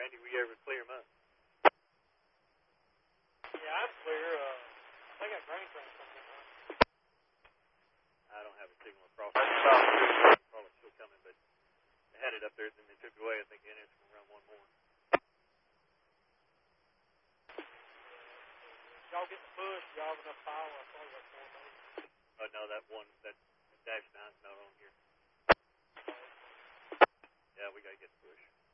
Randy, were you able to clear them up? Yeah, I'm clear. They got grain trains coming in, huh? I don't have a signal across. Probably still coming, but they had it up there, then they took it away. I think NS will run one more. Y'all getting the push? Y'all have enough power? I saw you got 4 days. Oh, no, that Dash 9's not on here. Yeah, we got to get the push.